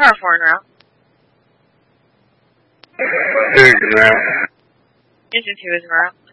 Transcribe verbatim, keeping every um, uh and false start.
or four in a row? Two in a row. Just do two in a row.